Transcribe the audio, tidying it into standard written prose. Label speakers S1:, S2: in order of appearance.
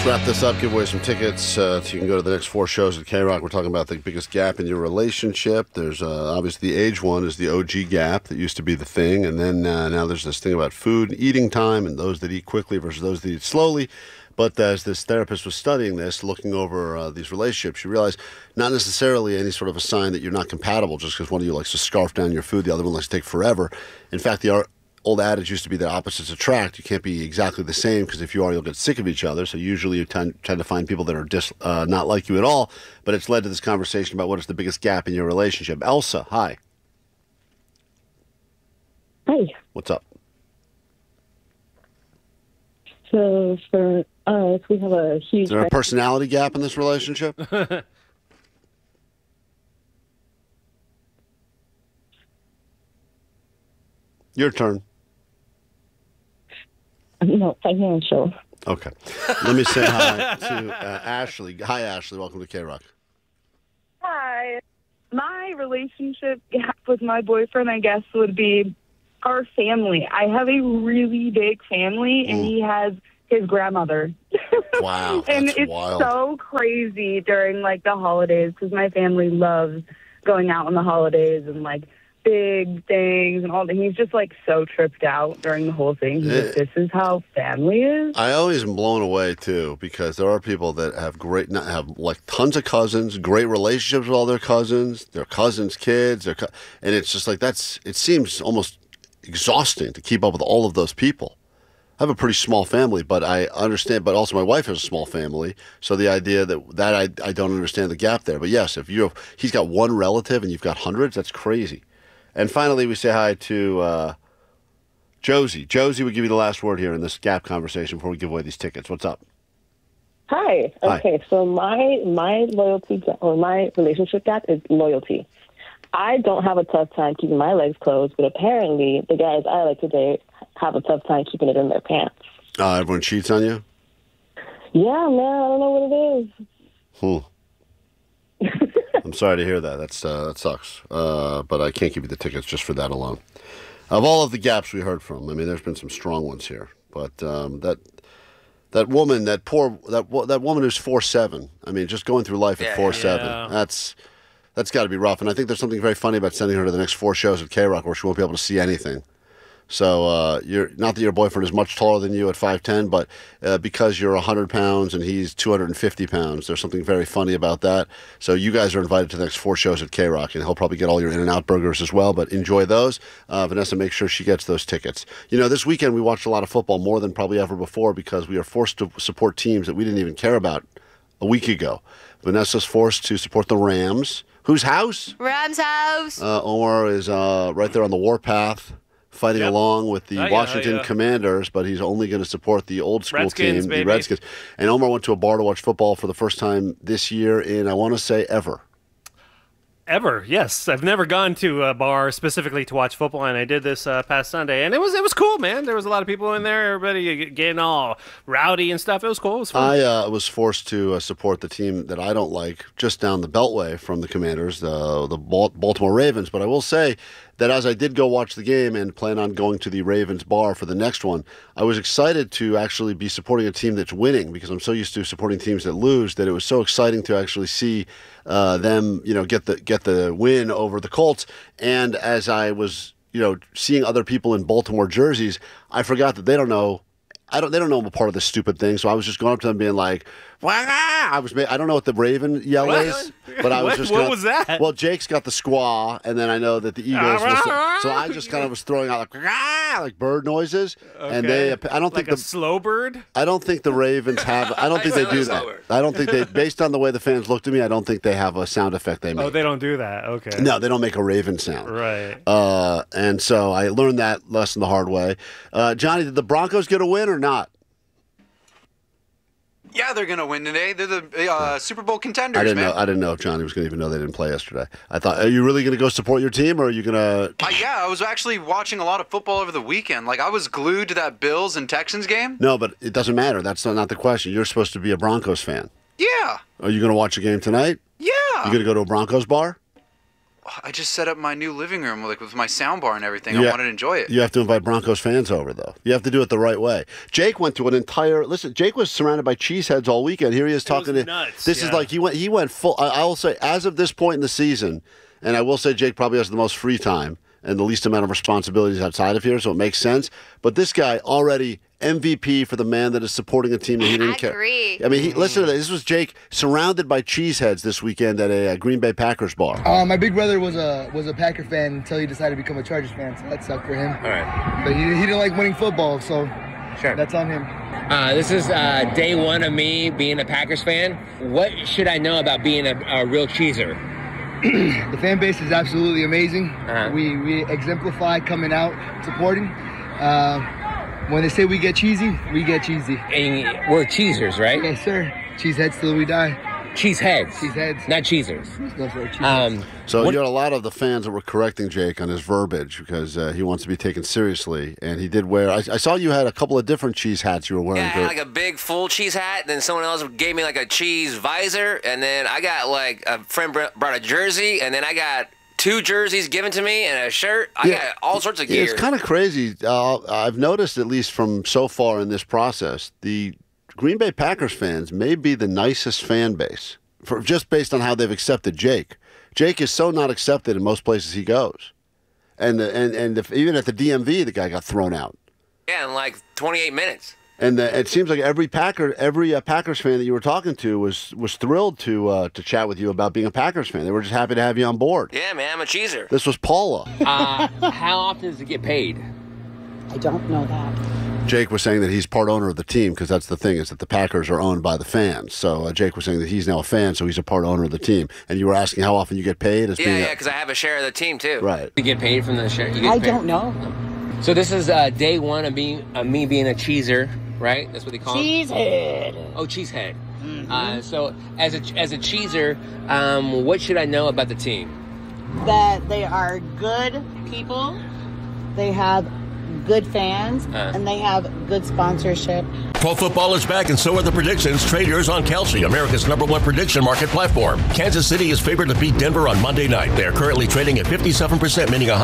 S1: wrap this up, give away some tickets so you can go to the next 4 shows at K-Rock. We're talking about the biggest gap in your relationship. There's obviously the age one is the OG gap that used to be the thing. And then now there's this thing about food and eating time and those that eat quickly versus those that eat slowly. But as this therapist was studying this, looking over these relationships, you realize not necessarily any sort of a sign that you're not compatible just because one of you likes to scarf down your food, the other one likes to take forever. In fact, the old adage used to be that opposites attract. You can't be exactly the same because if you are, you'll get sick of each other. So usually you tend to find people that are not like you at all. But it's led to this conversation about what is the biggest gap in your relationship. Elsa, hi.
S2: Hi.
S1: What's up?
S2: So for us, we have a huge...
S1: Is there a personality gap in this relationship? Your turn.
S2: No, financial.
S1: Okay. Let me say hi to Ashley. Hi, Ashley. Welcome to K-Rock.
S3: Hi. My relationship gap with my boyfriend, I guess, would be our family. I have a really big family, and he has his grandmother.
S1: Wow,
S3: and
S1: that's
S3: it's
S1: wild.
S3: so crazy during, the holidays, because my family loves going out on the holidays and, big things and all that. He's just, so tripped out during the whole thing. He's like, this is how family is.
S1: I always am blown away, too, because there are people that have tons of cousins, great relationships with all their cousins kids, and it's just it seems almost exhausting to keep up with all of those people. I have a pretty small family, but I understand, but also my wife has a small family, so the idea that I don't understand the gap there. But yes, if he's got one relative and you've got hundreds, that's crazy. And finally, we say hi to Josie. Josie, we give you the last word here in this gap conversation before we give away these tickets. What's up?
S2: Hi. Okay, so my loyalty or my relationship gap is loyalty. I don't have a tough time keeping my legs closed, but apparently the guys I like to date have a tough time keeping it in their pants.
S1: Everyone cheats on you?
S2: Yeah, man, I don't know what it is.
S1: I'm sorry to hear that. That sucks. But I can't give you the tickets just for that alone. Of all of the gaps we heard from, I mean, there's been some strong ones here. But that woman, that woman who's 4'7", I mean, just going through life at 4'7", that's got to be rough. And I think there's something very funny about sending her to the next 4 shows at K-Rock where she won't be able to see anything. So you're not that your boyfriend is much taller than you at 5'10", but because you're 100 pounds and he's 250 pounds, there's something very funny about that. So you guys are invited to the next 4 shows at K-Rock, and he'll probably get all your In-N-Out burgers as well, but enjoy those. Vanessa, make sure she gets those tickets. You know, this weekend we watched a lot of football, more than probably ever before, because we are forced to support teams that we didn't even care about a week ago. Vanessa's forced to support the Rams. Whose house?
S4: Rams house.
S1: Omar is right there on the warpath, fighting along with the Washington Commanders, but he's only going to support the old school
S5: Redskins,
S1: team,
S5: baby.
S1: the Redskins. And Omar went to a bar to watch football for the first time this year in, I want to say, ever.
S5: Ever, yes. I've never gone to a bar specifically to watch football, and I did this past Sunday, and it was cool, man. There was a lot of people in there, everybody getting all rowdy and stuff. It was cool. It was fun.
S1: I was forced to support the team that I don't like just down the Beltway from the Commanders, the Baltimore Ravens. But I will say that as I did go watch the game and plan on going to the Ravens bar for the next one, I was excited to actually be supporting a team that's winning, because I'm so used to supporting teams that lose that it was so exciting to actually see them, get the win over the Colts. And as I was, seeing other people in Baltimore jerseys, I forgot that they don't know I'm a part of this stupid thing. So I was just going up to them being like, "Wah!" I don't know what the Raven yell is, but I was just
S5: what was that?
S1: Well, Jake's got the squaw, and then I know that the Eagles. So I just kind of was throwing out like bird noises, and they. I don't think
S5: a slow bird.
S1: I don't think the Ravens have. I don't think they do that. I don't think they. Based on the way the fans looked at me, I don't think they have a sound effect they make.
S5: Oh, they don't do that. Okay.
S1: No, they don't make a Raven sound.
S5: Right.
S1: And so I learned that lesson the hard way. Johnny, did the Broncos get a win or not?
S6: Yeah, they're going to win today. They're the Super Bowl contenders,
S1: I didn't
S6: man.
S1: know. I didn't know if Johnny was going to even know they didn't play yesterday. I thought, are you really going to go support your team, or are you going to?
S6: Yeah, I was actually watching a lot of football over the weekend. I was glued to that Bills and Texans game.
S1: No, but it doesn't matter. That's not the question. You're supposed to be a Broncos fan.
S6: Yeah.
S1: Are you going to watch a game tonight?
S6: Yeah.
S1: You going to go to a Broncos bar?
S6: I just set up my new living room with my sound bar and everything.
S1: Yeah.
S6: I wanted to enjoy it.
S1: You have to invite Broncos fans over, though. You have to do it the right way. Jake went to an entire. Listen, Jake was surrounded by cheeseheads all weekend. Here he is talking to.
S5: Nuts,
S1: this is like he went full. I will say, as of this point in the season, and I will say, Jake probably has the most free time and the least amount of responsibilities outside of here, so it makes sense. But this guy already MVP for the man that is supporting a team that he didn't care.
S4: I agree.
S1: I mean, listen to this. This was Jake surrounded by cheeseheads this weekend at a Green Bay Packers bar.
S7: My big brother was a Packer fan until he decided to become a Chargers fan, so that sucked for him.
S8: All right.
S7: But he didn't like winning football, so
S8: Sure.
S7: that's on him.
S8: This is day one of me being a Packers fan. What should I know about being a real cheeser?
S7: The fan base is absolutely amazing.
S8: Uh-huh.
S7: We exemplify coming out, supporting. When they say we get cheesy, we get cheesy.
S8: And we're cheesers, right?
S7: Yes, sir. Cheeseheads till we die.
S8: Cheeseheads.
S7: Cheeseheads.
S8: Not cheesers.
S7: No, sir. Cheeseheads.
S1: So you had a lot of the fans that were correcting Jake on his verbiage because he wants to be taken seriously, and he did wear. I saw you had a couple of different cheese hats you were wearing.
S9: Yeah, I had like a big full cheese hat, then someone else gave me like a cheese visor, and then I got like a friend brought a jersey, and then I got 2 jerseys given to me and a shirt. I got all sorts of gear.
S1: It's kind of crazy. I've noticed, at least from so far in this process, the Green Bay Packers fans may be the nicest fan base, just based on how they've accepted Jake. Jake is so not accepted in most places he goes, and even at the DMV, the guy got thrown out.
S9: Yeah, in like 28 minutes.
S1: And it seems like every Packers fan that you were talking to was thrilled to chat with you about being a Packers fan. They were just happy to have you on board.
S9: Yeah, man, I'm a cheeser.
S1: This was Paula.
S8: How often does it get paid?
S10: I don't know that.
S1: Jake was saying that he's part owner of the team because that's the thing, is that the Packers are owned by the fans. So Jake was saying that he's now a fan, so he's a part owner of the team. And you were asking how often you get paid?
S9: Yeah, because I have a share of the team too.
S1: Right.
S8: You get paid from the share?
S10: I don't know.
S8: So this is day one of me being a cheeser, right? That's what they call it?
S10: Cheesehead.
S8: Oh, cheesehead. Mm-hmm. So as a cheeser, what should I know about the team?
S10: That they are good people. They have good fans, and they have good sponsorship.
S11: Pro football is back, and so are the predictions. Trade yours on Kelsey, America's #1 prediction market platform. Kansas City is favored to beat Denver on Monday night. They are currently trading at 57%, meaning